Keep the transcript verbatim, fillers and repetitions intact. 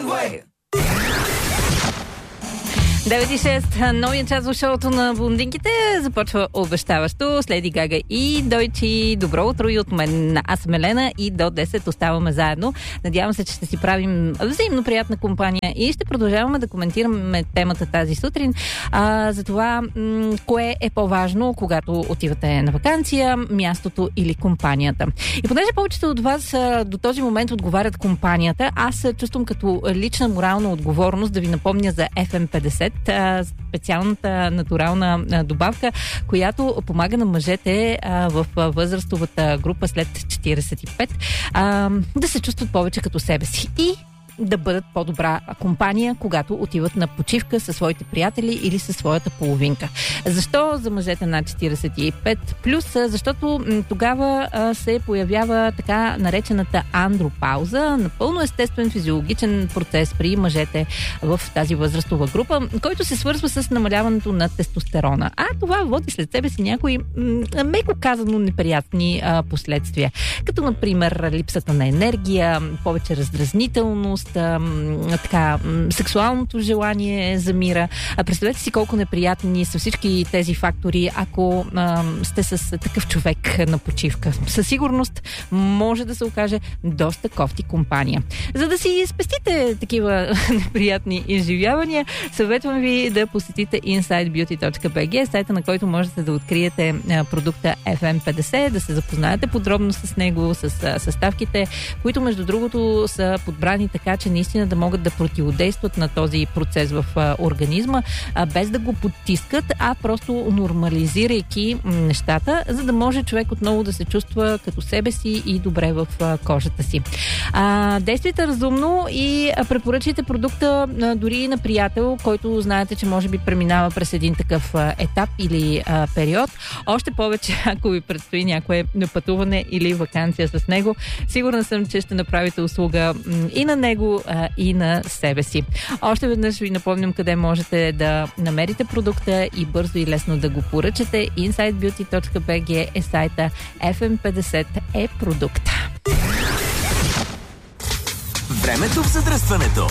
Runway. девет и шест, новият час в шоуто на блондинките започва обещаващо. С Леди Гага и Дойчи. Добро утро и от мен. Аз съм Елена и до десет оставаме заедно. Надявам се, че ще си правим взаимно приятна компания и ще продължаваме да коментираме темата тази сутрин. А, за това, м- кое е по-важно, когато отивате на ваканция, мястото или компанията. И понеже повечето от вас а, до този момент отговарят компанията, аз се чувствам като лична морална отговорност да ви напомня за еф ем петдесет, специалната натурална добавка, която помага на мъжете в възрастовата група след четиридесет и пет да се чувстват повече като себе си и да бъдат по-добра компания, когато отиват на почивка със своите приятели или със своята половинка. Защо за мъжете над четиридесет и пет плюс? Защото м- тогава а, се появява така наречената андропауза, напълно естествен физиологичен процес при мъжете в тази възрастова група, който се свързва с намаляването на тестостерона. А това води след себе си някои м- меко казано неприятни а, последствия. Като, например, липсата на енергия, повече раздразнителност, така, сексуалното желание замира. А представете си колко неприятни са всички тези фактори, ако а, сте с такъв човек на почивка. Със сигурност може да се окаже доста кофти компания. За да си спестите такива неприятни изживявания, съветвам ви да посетите инсайд бюти точка би джи, сайта, на който можете да откриете продукта еф ем петдесет, да се запознаете подробно с него, с съставките, които между другото са подбрани така, че наистина да могат да противодействат на този процес в а, организма, а, без да го потискат, а просто нормализирайки м, нещата, за да може човек отново да се чувства като себе си и добре в а, кожата си. А, действайте разумно и а, препоръчайте продукта а, дори и на приятел, който знаете, че може би преминава през един такъв а, етап или а, период. Още повече, ако ви предстои някое пътуване или ваканция с него, сигурна съм, че ще направите услуга м, и на него, и на себе си. Още веднъж ви напомням къде можете да намерите продукта и бързо и лесно да го поръчате. инсайд бюти точка би джи е сайта, еф ем петдесет е продукта. Времето в задръстването